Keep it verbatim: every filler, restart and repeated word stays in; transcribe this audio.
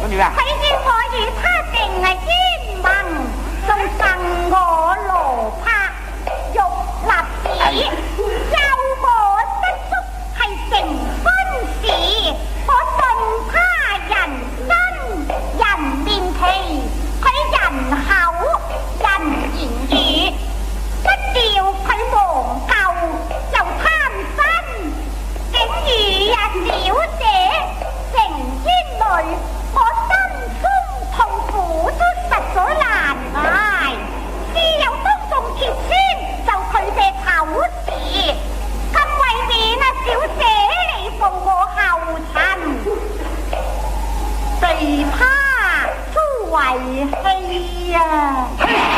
女啊？ 佢要我與他定係冤盟，仲贈我羅帕玉立子，教我失足係成婚事。我信他人真人面皮，佢人口人言語，不料佢黃舊又貪新，竟遇啊小姐成冤侶，我心中痛苦都實在難捱，只有當眾結孫就佢嘅醜事，今為免啊小姐你奉我後塵，被他出為棄啊！